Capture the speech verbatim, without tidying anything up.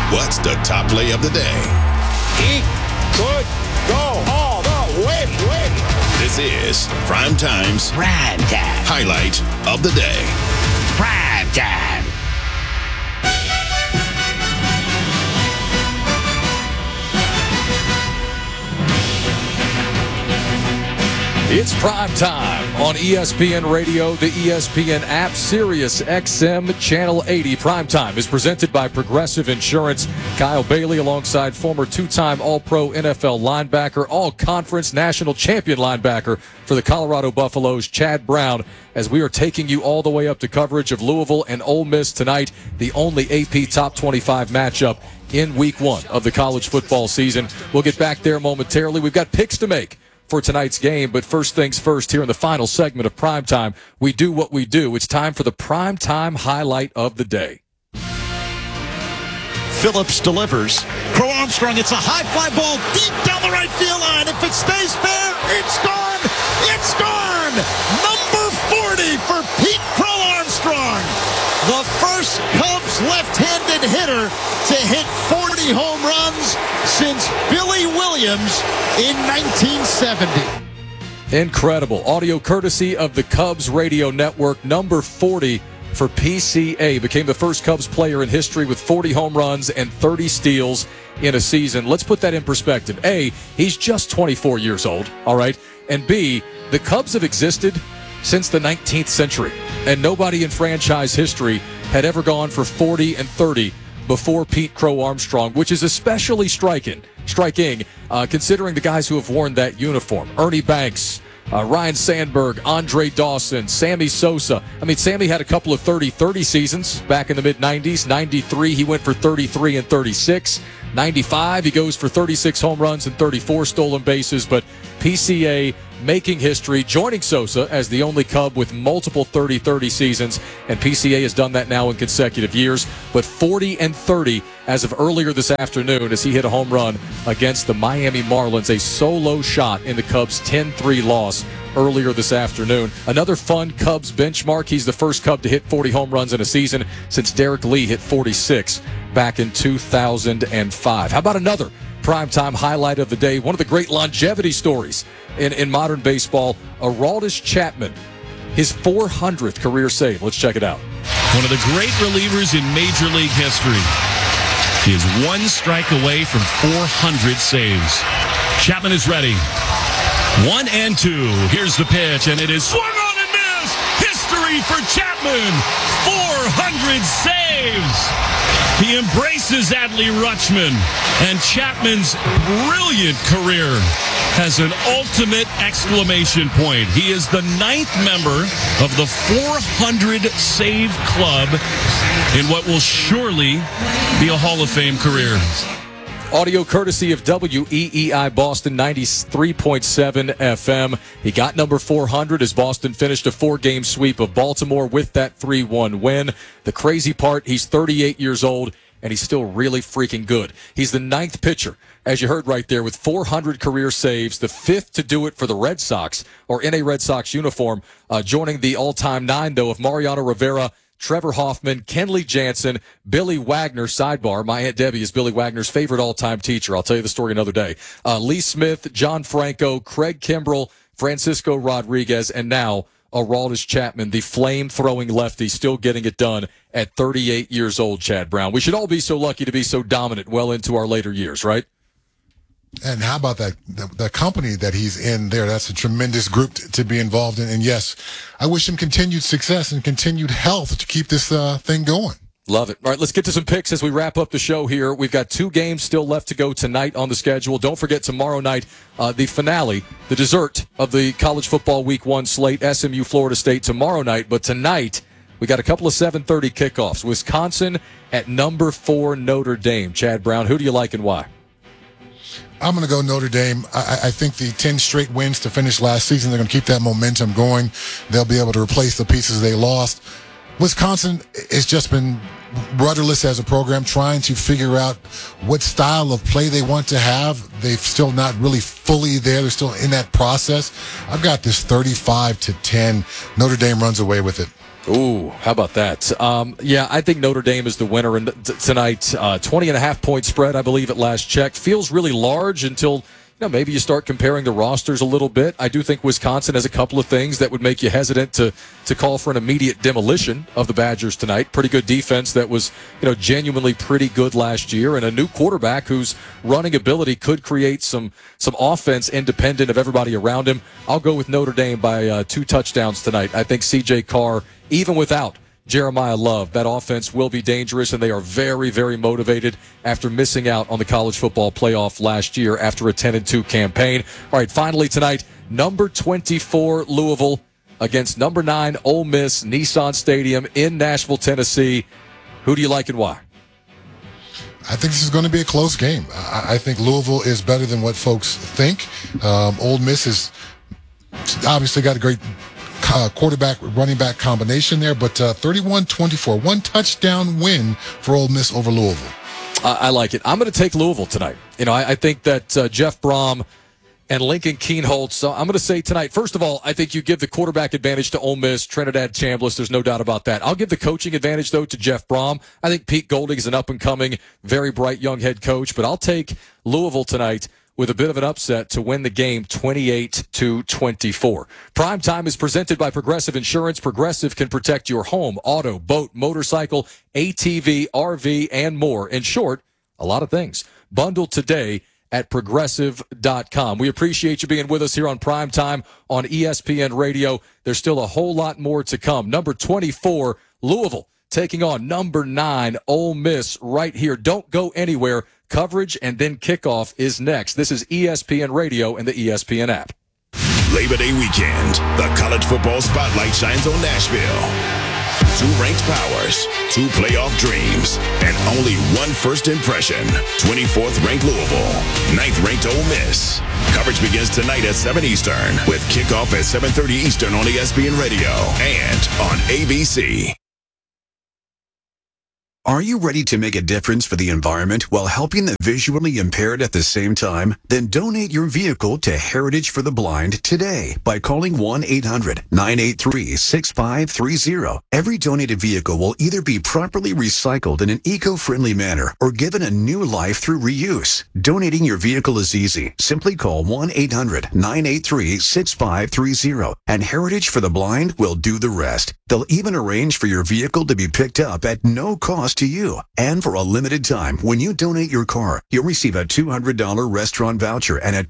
What's the top play of the day? He could go all the way, way. This is Prime Time's Prime Time. Highlight of the Day. Prime Time. It's Prime Time on E S P N Radio, the E S P N app, Sirius X M Channel eighty. Prime Time is presented by Progressive Insurance. Kyle Bailey alongside former two-time All-Pro N F L linebacker, All-Conference National Champion linebacker for the Colorado Buffaloes, Chad Brown, as we are taking you all the way up to coverage of Louisville and Ole Miss tonight, the only A P Top twenty-five matchup in week one of the college football season. We'll get back there momentarily. We've got picks to make for tonight's game, but first things first, here in the final segment of Primetime, we do what we do. It's time for the Primetime Highlight of the Day. Phillips delivers. Crow Armstrong, it's a high fly ball deep down the right field line. If it stays fair, it's gone. It's gone. Number forty for Pete Crow Armstrong. The first Cubs left-handed hitter to hit forty home runs since Billy Williams in nineteen seventy. Incredible. Audio courtesy of the Cubs radio network. Number forty for P C A. Became the first Cubs player in history with forty home runs and thirty steals in a season. Let's put that in perspective. A, he's just twenty-four years old, all right? And B, the Cubs have existed since the nineteenth century, and nobody in franchise history had ever gone for forty and thirty before Pete Crow Armstrong, which is especially striking, striking uh, considering the guys who have worn that uniform. Ernie Banks, uh, Ryan Sandberg, Andre Dawson, Sammy Sosa. I mean, Sammy had a couple of thirty thirty seasons back in the mid nineties. ninety-three, he went for thirty-three and thirty-six. ninety-five, he goes for thirty-six home runs and thirty-four stolen bases. But P C A making history, joining Sosa as the only Cub with multiple thirty thirty seasons, and P C A has done that now in consecutive years. But forty and thirty as of earlier this afternoon as he hit a home run against the Miami Marlins, a solo shot in the Cubs' ten three loss earlier this afternoon. Another fun Cubs benchmark. He's the first Cub to hit forty home runs in a season since Derek Lee hit forty-six back in two thousand five. How about another primetime highlight of the day? One of the great longevity stories in, in modern baseball, Aroldis Chapman, his four hundredth career save. Let's check it out. One of the great relievers in Major League history. He is one strike away from four hundred saves. Chapman is ready. One and two. Here's the pitch, and it is swung on and missed. History for Chapman. four hundred saves. He embraces Adley Rutschman, and Chapman's brilliant career has an ultimate exclamation point. He is the ninth member of the four hundred save club in what will surely be a Hall of Fame career. Audio courtesy of W E E I Boston ninety-three point seven F M. He got number four hundred as Boston finished a four-game sweep of Baltimore with that three one win. The crazy part, he's thirty-eight years old, and he's still really freaking good. He's the ninth pitcher, as you heard right there, with four hundred career saves, the fifth to do it for the Red Sox, or in a Red Sox uniform, uh, joining the all-time nine, though, of Mariano Rivera, Trevor Hoffman, Kenley Jansen, Billy Wagner. Sidebar, my Aunt Debbie is Billy Wagner's favorite all-time teacher. I'll tell you the story another day. Uh, Lee Smith, John Franco, Craig Kimbrell, Francisco Rodriguez, and now Aroldis Chapman, the flame-throwing lefty, still getting it done at thirty-eight years old, Chad Brown. We should all be so lucky to be so dominant well into our later years, right? And how about that, the, the company that he's in there? That's a tremendous group to, to be involved in. And yes, I wish him continued success and continued health to keep this uh, thing going. Love it. All right, let's get to some picks as we wrap up the show here. We've got two games still left to go tonight on the schedule. Don't forget tomorrow night, uh, the finale, the dessert of the college football week one slate, S M U Florida State tomorrow night. But tonight, we got a couple of seven thirty kickoffs. Wisconsin at number four Notre Dame. Chad Brown, who do you like and why? I'm going to go Notre Dame. I, I think the ten straight wins to finish last season, they're going to keep that momentum going. They'll be able to replace the pieces they lost. Wisconsin has just been rudderless as a program, trying to figure out what style of play they want to have. They've still not really fully there. They're still in that process. I've got this thirty-five to ten. Notre Dame runs away with it. Ooh, how about that? Um, yeah, I think Notre Dame is the winner in t- tonight. Uh, twenty and a half point spread, I believe, at last check. Feels really large until, you know, maybe you start comparing the rosters a little bit. I do think Wisconsin has a couple of things that would make you hesitant to to call for an immediate demolition of the Badgers tonight. Pretty good defense that was, you know, genuinely pretty good last year, and a new quarterback whose running ability could create some some offense independent of everybody around him. I'll go with Notre Dame by uh, two touchdowns tonight. I think C J Carr, even without Jeremiah Love, that offense will be dangerous, and they are very, very motivated after missing out on the college football playoff last year after a ten and two campaign. All right, finally tonight, number twenty-four Louisville against number nine Ole Miss, Nissan Stadium in Nashville, Tennessee. Who do you like and why? I think this is going to be a close game. I, I think Louisville is better than what folks think. Um, Ole Miss has obviously got a great Uh, quarterback, running back combination there, but uh, thirty-one twenty-four, one touchdown win for Ole Miss over Louisville. I, I like it. I'm going to take Louisville tonight. You know, I, I think that uh, Jeff Brom and Lincoln Kienholz. So I'm going to say tonight, first of all, I think you give the quarterback advantage to Ole Miss, Trinidad Chambliss. There's no doubt about that. I'll give the coaching advantage, though, to Jeff Brom. I think Pete Golding is an up-and-coming, very bright young head coach, but I'll take Louisville tonight with a bit of an upset to win the game twenty-eight to twenty-four. Primetime is presented by Progressive Insurance. Progressive can protect your home, auto, boat, motorcycle, A T V, R V, and more. In short, a lot of things. Bundle today at progressive dot com. We appreciate you being with us here on Primetime on E S P N Radio. There's still a whole lot more to come. Number twenty-four, Louisville, taking on number nine, Ole Miss, right here. Don't go anywhere. Coverage and then kickoff is next. This is E S P N Radio and the E S P N app. Labor Day weekend, the college football spotlight shines on Nashville. Two ranked powers, two playoff dreams, and only one first impression. twenty-fourth ranked Louisville, ninth ranked Ole Miss. Coverage begins tonight at seven Eastern with kickoff at seven thirty Eastern on E S P N Radio and on A B C. Are you ready to make a difference for the environment while helping the visually impaired at the same time? Then donate your vehicle to Heritage for the Blind today by calling one eight hundred nine eight three six five three zero. Every donated vehicle will either be properly recycled in an eco-friendly manner or given a new life through reuse. Donating your vehicle is easy. Simply call one eight hundred nine eight three six five three zero and Heritage for the Blind will do the rest. They'll even arrange for your vehicle to be picked up at no cost to you. And for a limited time, when you donate your car, you'll receive a two hundred dollars restaurant voucher and a